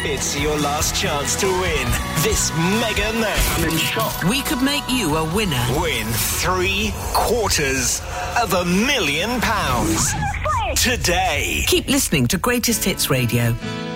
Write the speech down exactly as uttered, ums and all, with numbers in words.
It's your last chance to win this mega name. I'm in shock. We could make you a winner. Win three quarters of a million pounds today. Keep listening to Greatest Hits Radio.